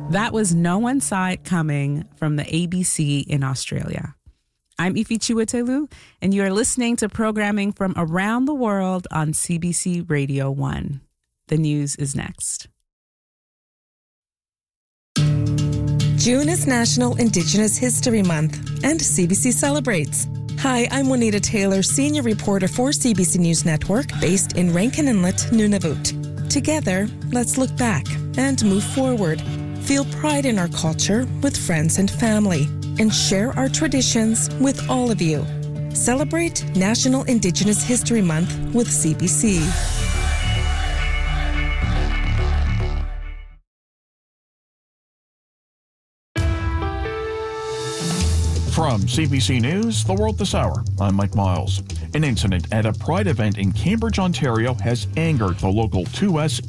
That was No One Saw It Coming from the ABC in Australia. I'm Ifi Chiwetelu, and you are listening to programming from around the world on CBC Radio 1. The news is next. June is National Indigenous History Month, and CBC celebrates. Hi, I'm Juanita Taylor, senior reporter for CBC News Network, based in Rankin Inlet, Nunavut. Together, let's look back and move forward. Feel pride in our culture with friends and family, and share our traditions with all of you. Celebrate National Indigenous History Month with CBC. From CBC News, The World This Hour, I'm Mike Miles. An incident at a Pride event in Cambridge, Ontario has angered the local 2S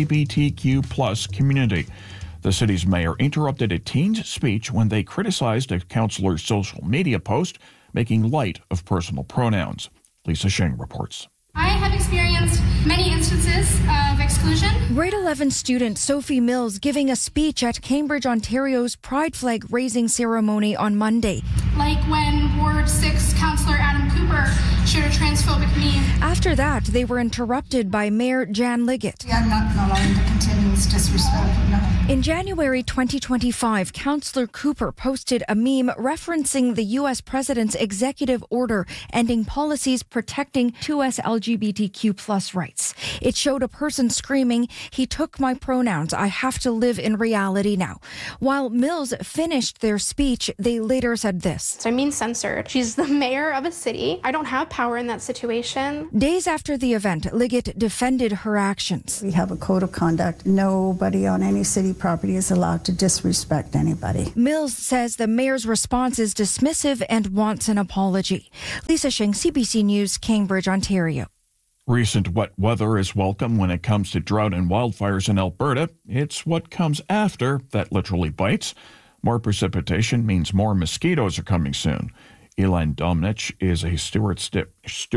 LGBTQ+ community. The city's mayor interrupted a teen's speech when they criticized a councillor's social media post, making light of personal pronouns. Lisa Sheng reports. I have experienced many instances of exclusion. Grade 11 student Sophie Mills giving a speech at Cambridge, Ontario's Pride Flag raising ceremony on Monday. Like when Ward 6 Councillor Adam Cooper shared a transphobic meme. After that, they were interrupted by Mayor Jan Liggett. I'm not going to allow him to continue this disrespect, no. In January 2025, Councillor Cooper posted a meme referencing the U.S. President's executive order ending policies protecting 2S LGBTQ+ rights. It showed a person screaming, "He took my pronouns. I have to live in reality now." While Mills finished their speech, they later said this. I'm being censored. She's the mayor of a city. I don't have power in that situation. Days after the event, Liggett defended her actions. We have a code of conduct. Nobody on any city property is allowed to disrespect anybody. Mills says the mayor's response is dismissive and wants an apology. Lisa Sheng, CBC News, Cambridge, Ontario. Recent wet weather is welcome when it comes to drought and wildfires in Alberta. It's what comes after that literally bites. More precipitation means more mosquitoes are coming soon. Elan Domnich is a stewardship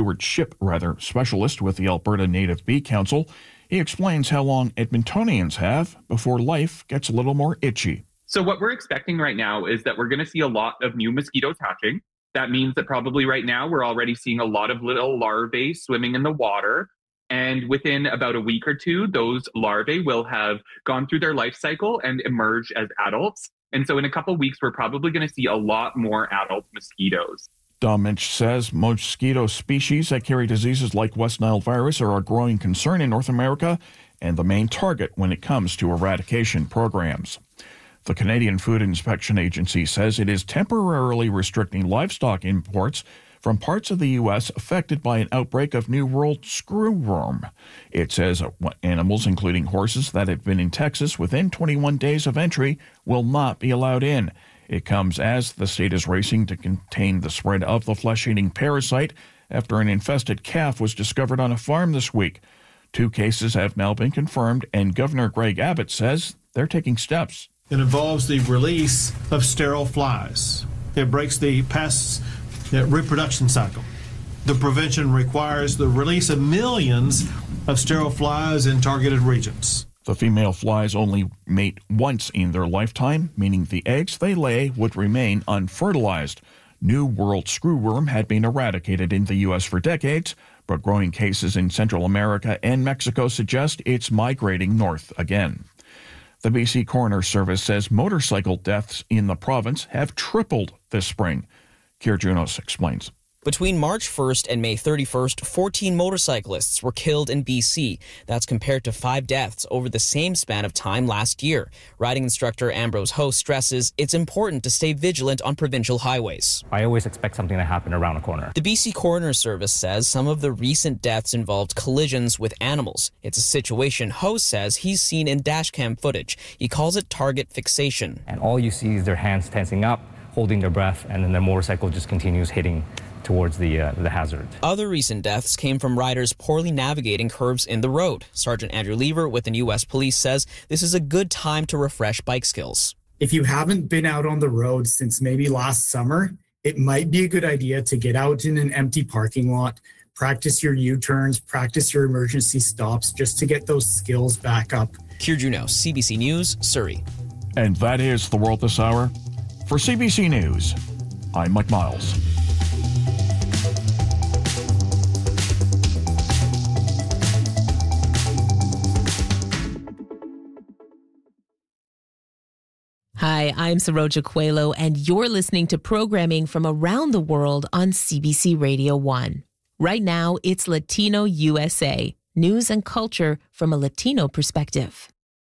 specialist with the Alberta Native Bee Council. He explains how long Edmontonians have before life gets a little more itchy. So what we're expecting right now is that we're going to see a lot of new mosquitoes hatching. That means that probably right now we're already seeing a lot of little larvae swimming in the water. And within about a week or two, those larvae will have gone through their life cycle and emerge as adults. And so in a couple of weeks, we're probably going to see a lot more adult mosquitoes. Domnich says mosquito species that carry diseases like West Nile virus are a growing concern in North America and the main target when it comes to eradication programs. The Canadian Food Inspection Agency says it is temporarily restricting livestock imports from parts of the U.S. affected by an outbreak of New World screwworm. It says animals, including horses that have been in Texas within 21 days of entry, will not be allowed in. It comes as the state is racing to contain the spread of the flesh-eating parasite after an infested calf was discovered on a farm this week. 2 cases have now been confirmed, and Governor Greg Abbott says they're taking steps. It involves the release of sterile flies. It breaks the pest's reproduction cycle. The prevention requires the release of millions of sterile flies in targeted regions. The female flies only mate once in their lifetime, meaning the eggs they lay would remain unfertilized. New World screwworm had been eradicated in the U.S. for decades, but growing cases in Central America and Mexico suggest it's migrating north again. The BC Coroner Service says motorcycle deaths in the province have tripled this spring. Kier Junos explains. Between March 1st and May 31st, 14 motorcyclists were killed in BC. That's compared to 5 deaths over the same span of time last year. Riding instructor Ambrose Ho stresses it's important to stay vigilant on provincial highways. I always expect something to happen around a corner. The BC Coroner Service says some of the recent deaths involved collisions with animals. It's a situation Ho says he's seen in dashcam footage. He calls it target fixation. And all you see is their hands tensing up, holding their breath, and then the motorcycle just continues hitting towards the hazard. Other recent deaths came from riders poorly navigating curves in the road. Sergeant Andrew Lever with the U.S. Police says this is a good time to refresh bike skills. If you haven't been out on the road since maybe last summer, it might be a good idea to get out in an empty parking lot, practice your U-turns, practice your emergency stops, just to get those skills back up. Kier Junos, CBC News, Surrey. And that is The World This Hour. For CBC News, I'm Mike Miles. Hi, I'm Saroja Coelho, and you're listening to programming from around the world on CBC Radio 1. Right now, it's Latino USA, news and culture from a Latino perspective.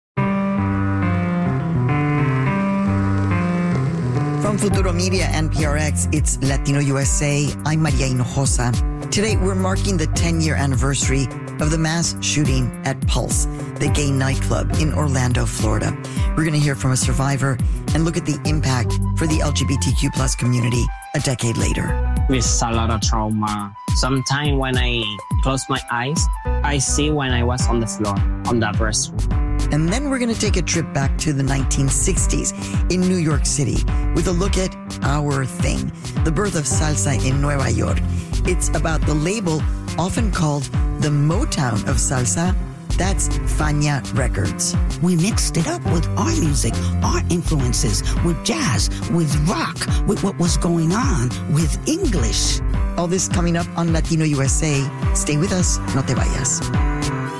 From Futuro Media and PRX, it's Latino USA. I'm Maria Hinojosa. Today, we're marking the 10-year anniversary of the mass shooting at Pulse, the gay nightclub in Orlando, Florida. We're going to hear from a survivor and look at the impact for the LGBTQ plus community a decade later. With a lot of trauma. Sometimes when I close my eyes, I see when I was on the floor, on that restroom. And then we're going to take a trip back to the 1960s in New York City with a look at Our Thing, the birth of salsa in Nueva York. It's about the label often called the Motown of salsa. That's Fania Records. We mixed it up with our music, our influences, with jazz, with rock, with what was going on with English. All this coming up on Latino USA. Stay with us, no te vayas.